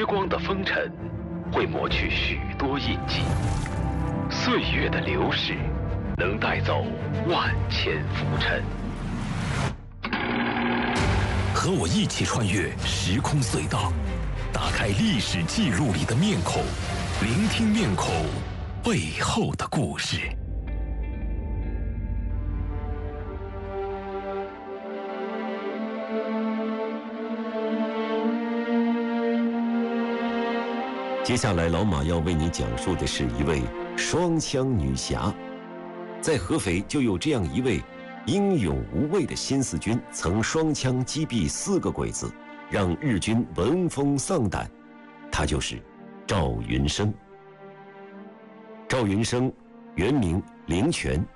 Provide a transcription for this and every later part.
时光的风尘会磨去许多印记，岁月的流逝能带走万千浮尘。和我一起穿越时空隧道，打开历史记录里的面孔，聆听面孔背后的故事。 接下来，老马要为你讲述的是一位双枪女侠。在合肥就有这样一位英勇无畏的新四军，曾双枪击毙4个鬼子，让日军闻风丧胆。他就是赵云生。赵云生原名林全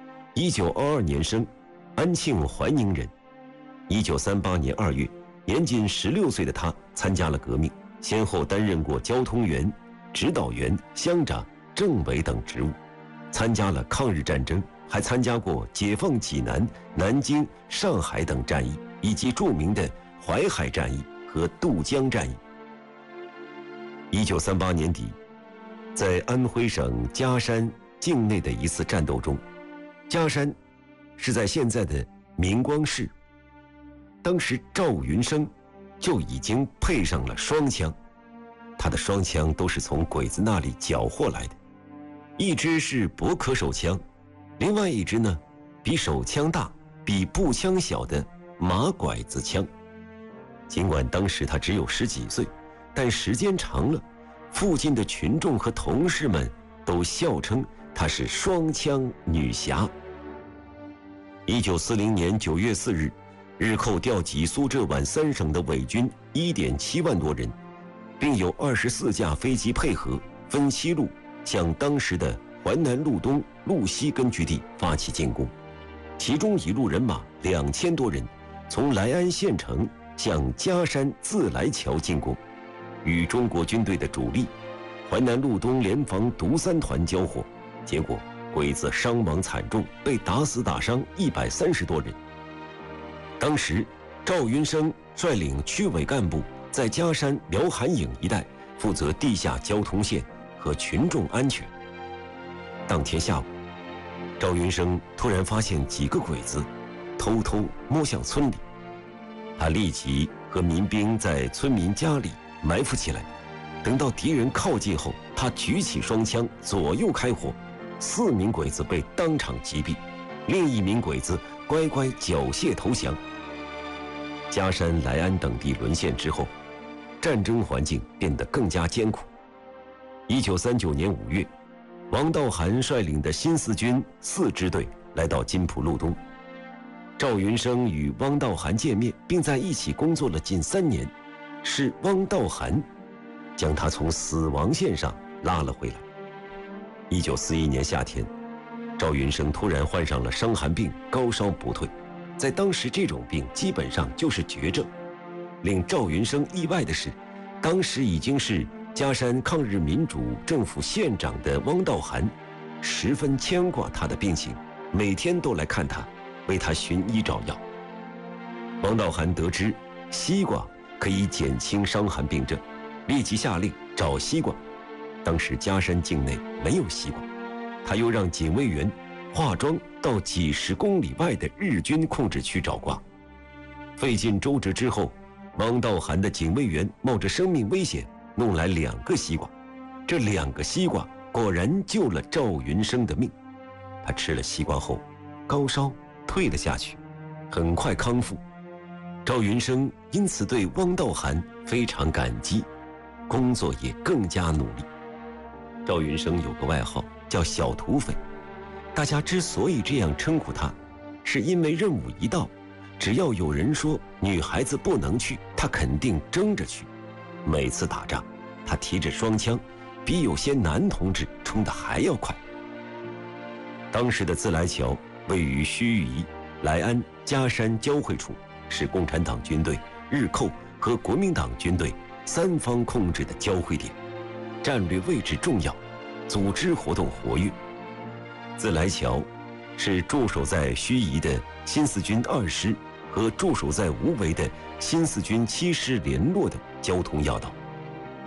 ，1922年生，安庆怀宁人。1938年2月，年仅16岁的他参加了革命，先后担任过交通员、指导员、乡长、政委等职务，参加了抗日战争，还参加过解放济南、南京、上海等战役，以及著名的淮海战役和渡江战役。1938年底，在安徽省嘉山境内的一次战斗中，嘉山是在现在的明光市，当时赵云生就已经配上了双枪，他的双枪都是从鬼子那里缴获来的，一支是驳壳手枪，另外一支呢比手枪大、比步枪小的马拐子枪。尽管当时他只有10几岁，但时间长了，附近的群众和同事们都笑称她是双枪女侠。1940年9月4日，日寇调集苏浙皖3省的伪军1.7万多人，并有24架飞机配合，分7路向当时的淮南路东、路西根据地发起进攻。其中一路人马2000多人从莱安县城向嘉山自来桥进攻，与中国军队的主力淮南路东联防独3团交火，结果鬼子伤亡惨重，被打死打伤130多人。当时赵云生率领区委干部在嘉山辽韩颍一带负责地下交通线和群众安全。当天下午，赵云生突然发现几个鬼子偷偷摸向村里，他立即和民兵在村民家里埋伏起来，等到敌人靠近后，他举起双枪左右开火，4名鬼子被当场击毙，另1名鬼子乖乖缴械投降。嘉山、莱安等地沦陷之后，战争环境变得更加艰苦。1939年5月，王道涵率领的新四军4支队来到金浦路东，赵云生与汪道涵见面，并在一起工作了近3年，是汪道涵将他从死亡线上拉了回来。1941年夏天，赵云生突然患上了伤寒病，高烧不退，在当时这种病基本上就是绝症。令赵云生意外的是，当时已经是嘉山抗日民主政府县长的汪道涵十分牵挂他的病情，每天都来看他，为他寻医找药。汪道涵得知西瓜可以减轻伤寒病症，立即下令找西瓜。当时嘉山境内没有西瓜，他又让警卫员化妆到几10公里外的日军控制区找瓜。费尽周折之后，汪道涵的警卫员冒着生命危险弄来2个西瓜，这2个西瓜果然救了赵云生的命。他吃了西瓜后，高烧退了下去，很快康复。赵云生因此对汪道涵非常感激，工作也更加努力。赵云生有个外号叫小土匪，大家之所以这样称呼他，是因为任务一到，只要有人说女孩子不能去，他肯定争着去。每次打仗，他提着双枪，比有些男同志冲得还要快。当时的自来桥位于盱眙、莱安、嘉山交汇处，是共产党军队、日寇和国民党军队3方控制的交汇点，战略位置重要，组织活动活跃。自来桥是驻守在盱眙的新四军2师和驻守在无为的新四军7师联络的交通要道。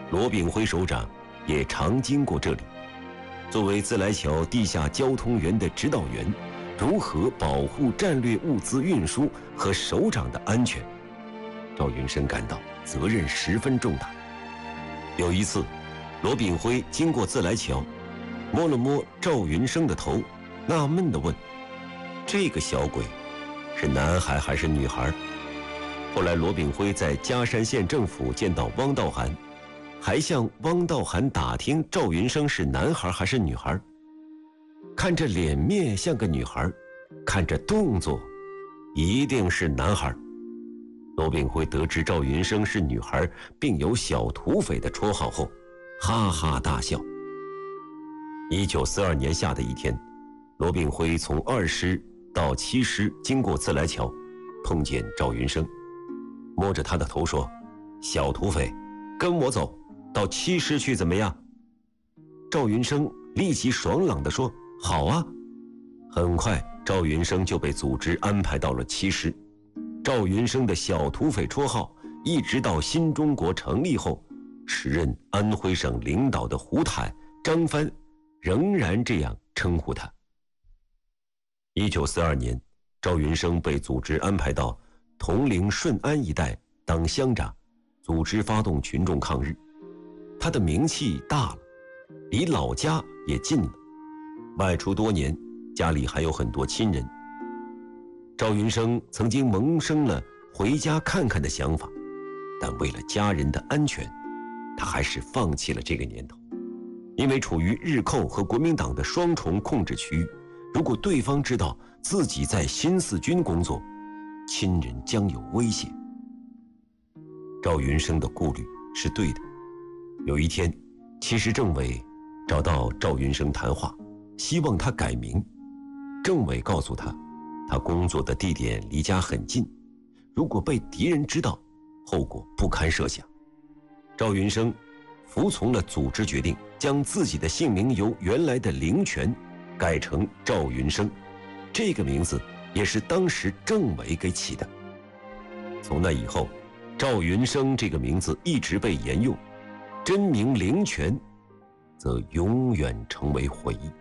罗炳辉首长也常经过这里。作为自来桥地下交通员的指导员，如何保护战略物资运输和首长的安全，赵云生感到责任十分重大。有一次，罗炳辉经过自来桥，摸了摸赵云生的头，纳闷地问：“这个小鬼是男孩还是女孩？”后来，罗炳辉在嘉山县政府见到汪道涵，还向汪道涵打听赵云生是男孩还是女孩。看着脸面像个女孩，看着动作一定是男孩。罗炳辉得知赵云生是女孩，并有小土匪的绰号后，哈哈大笑。1942年夏的一天，罗炳辉从2师到7师经过自来桥，碰见赵云生，摸着他的头说：“小土匪，跟我走到7师去怎么样？”赵云生立即爽朗地说：“好啊。”很快，赵云生就被组织安排到了7师。赵云生的小土匪绰号，一直到新中国成立后，时任安徽省领导的胡坦、张帆仍然这样称呼他。1942年，赵云生被组织安排到铜陵顺安一带当乡长，组织发动群众抗日。他的名气大了，离老家也近了。外出多年，家里还有很多亲人。赵云生曾经萌生了回家看看的想法，但为了家人的安全，他还是放弃了这个念头。因为处于日寇和国民党的双重控制区域，如果对方知道自己在新四军工作，亲人将有危险。赵云生的顾虑是对的。有一天，7师政委找到赵云生谈话，希望他改名。政委告诉他，他工作的地点离家很近，如果被敌人知道，后果不堪设想。赵云生服从了组织决定，将自己的姓名由原来的林全改成赵云生，这个名字也是当时政委给起的。从那以后，赵云生这个名字一直被沿用，真名林全则永远成为回忆。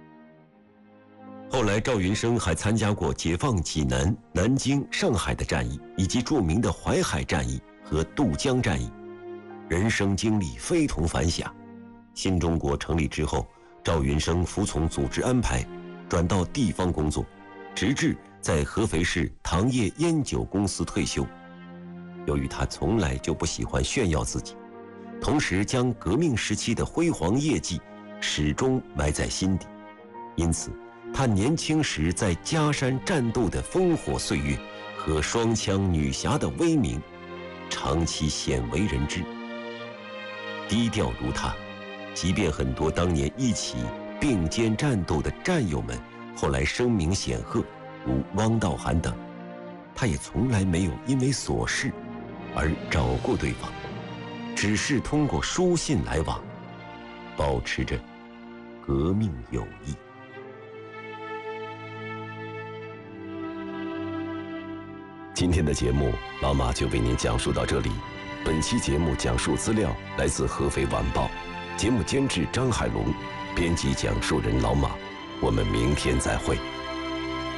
后来，赵云生还参加过解放济南、南京、上海的战役，以及著名的淮海战役和渡江战役，人生经历非同凡响。新中国成立之后，赵云生服从组织安排，转到地方工作，直至在合肥市糖业烟酒公司退休。由于他从来就不喜欢炫耀自己，同时将革命时期的辉煌业绩始终埋在心底，因此他年轻时在嘉山战斗的烽火岁月和双枪女侠的威名，长期鲜为人知。低调如他，即便很多当年一起并肩战斗的战友们后来声名显赫，如汪道涵等，他也从来没有因为琐事而找过对方，只是通过书信来往，保持着革命友谊。 今天的节目，老马就为您讲述到这里。本期节目讲述资料来自合肥晚报，节目监制张海龙，编辑讲述人老马。我们明天再会。